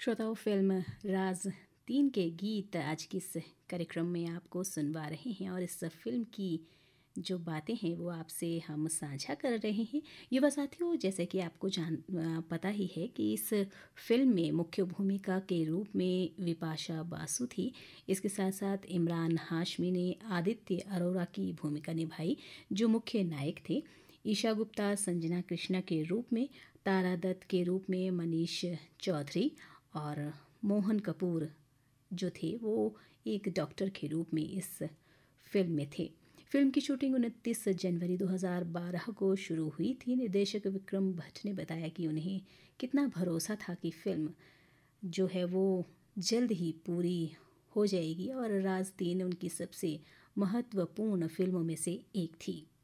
श्रोताओं, फिल्म राज 3 के गीत आज की इस कार्यक्रम में आपको सुनवा रहे हैं और इस फिल्म की जो बातें हैं वो आपसे हम साझा कर रहे हैं। युवा साथियों, जैसे कि आपको पता ही है कि इस फिल्म में मुख्य भूमिका के रूप में विपाशा बासु थी। इसके साथ साथ इमरान हाशमी ने आदित्य अरोरा की भूमिका निभाई जो मुख्य नायक थे। ईशा गुप्ता संजना कृष्णा के रूप में, तारा दत्त के रूप में मनीष चौधरी और मोहन कपूर जो थे वो एक डॉक्टर के रूप में इस फिल्म में थे। फिल्म की शूटिंग 29 जनवरी 2012 को शुरू हुई थी। निर्देशक विक्रम भट्ट ने बताया कि उन्हें कितना भरोसा था कि फिल्म जो है वो जल्द ही पूरी हो जाएगी और राज 3 उनकी सबसे महत्वपूर्ण फिल्मों में से एक थी।